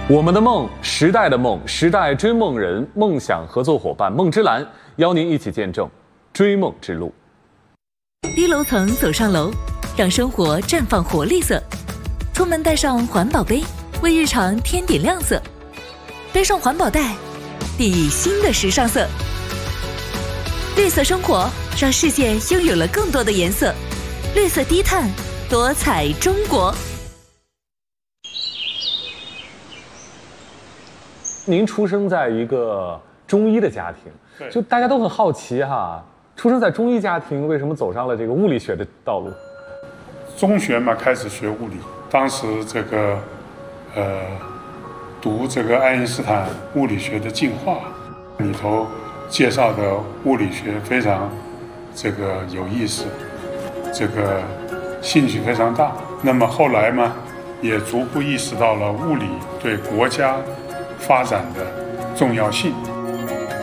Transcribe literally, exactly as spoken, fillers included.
我们的梦，时代的梦，时代追梦人，梦想合作伙伴梦之蓝邀您一起见证追梦之路。 低楼层走上楼，让生活绽放活力色。出门带上环保杯，为日常添点亮色。背上环保袋，定义新的时尚色。绿色生活，让世界拥有了更多的颜色。绿色低碳，多彩中国。 您出生在一个中医的家庭，就大家都很好奇哈，出生在中医家庭，为什么走上了这个物理学的道路？ 中学嘛，开始学物理，当时这个，呃，读这个爱因斯坦物理学的进化里头介绍的物理学非常这个有意思，这个兴趣非常大。那么后来嘛，也逐步意识到了物理对国家发展的重要性。